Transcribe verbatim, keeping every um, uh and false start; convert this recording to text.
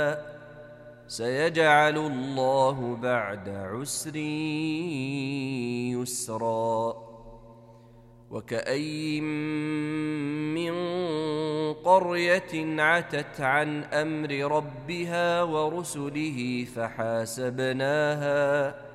سيجعل الله بعد عسر يسرا. وكأين من قرية عتت عن أمر ربها ورسله فحاسبناها